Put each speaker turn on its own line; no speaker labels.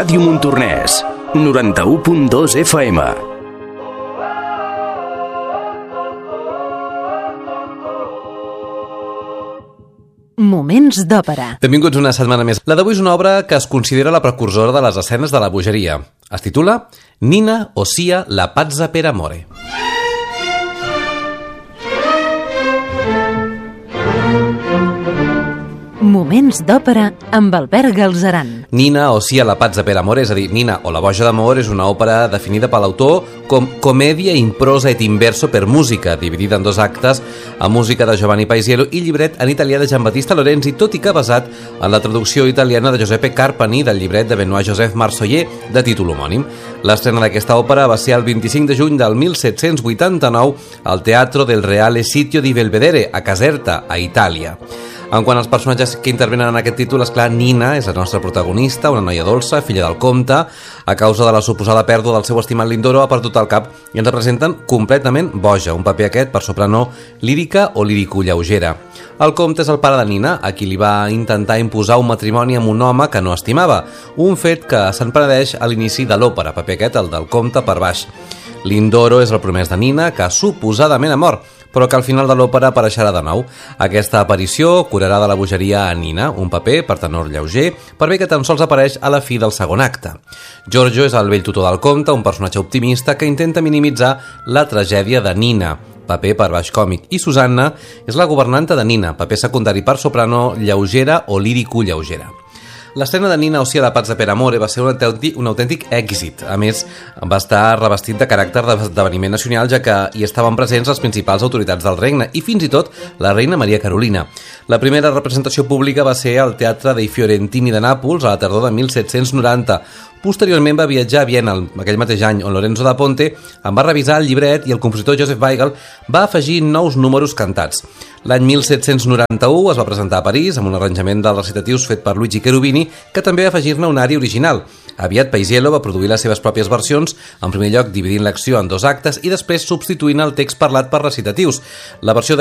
Ràdio Montornès, 91.2 FM.
Moments d'òpera.
Benvinguts una setmana més. La d'avui és una obra que es considera la precursora de les escenes de la bogeria. Es titula Nina ossia la pazza per amore.
Moments d'òpera amb Albert Galzeran.
Nina ossia la pazza per amore, és a dir, Nina o la boja d'amor, és una òpera definida per l'autor com comèdia in prosa et inverso per música, dividida en 2 actes, amb música de Giovanni Paisiello i llibret en italià de Giambattista Lorenzi, tot i que basat en la traducció italiana de Giuseppe Carpani del llibret de Benoît Joseph Marsollier de títol homònim. L'estrena d'aquesta òpera va ser el 25 de juny del 1789 al Teatro del Reale Sitio di Belvedere, a Caserta, a Itàlia. En quant als personatges que intervenen en aquest títol, esclar, Nina és la nostra protagonista, una noia dolça, filla del comte. A causa de la suposada pèrdua del seu estimat Lindoro ha perdut el cap i ens representen completament boja, un paper aquest per soprano lírica o lírico-lleugera. El comte és el pare de Nina, a qui li va intentar imposar un matrimoni amb un home que no estimava, un fet que se'n penedeix a l'inici de l'òpera, paper aquest, el del comte per baix. Lindoro és el promès de Nina, que suposadament ha mort, però que al final de l'òpera apareixerà de nou. Aquesta aparició curarà de la bogeria a Nina, un paper per tenor lleuger, per bé que tan sols apareix a la fi del segon acte. Giorgio és el vell tutor del comte, un personatge optimista que intenta minimitzar la tragèdia de Nina, paper per baix còmic, i Susanna és la governanta de Nina, paper secundari per soprano lleugera o lírico-lleugera. L'estrena de Nina ossia la pazza per amore va ser un autèntic èxit. A més, va estar revestit de caràcter d'esdeveniment nacional, ja que hi estaven presents les principals autoritats del regne i fins i tot la reina Maria Carolina. La primera representació pública va ser al Teatre dei Fiorentini de Nàpols a la tardor de 1790. Posteriorment va viatjar a Viena aquell mateix any, on Lorenzo da Ponte en va revisar el llibret i el compositor Joseph Weigel va afegir nous números cantats. L'any 1791 es va presentar a París amb un arranjament dels recitatius fet per Luigi Cherubini, que també va afegir-ne un ària original. Aviat Paisiello va produir les seves pròpies versions, en primer lloc dividint l'acció en 2 actes i després substituint el text parlat per recitatius. La versió de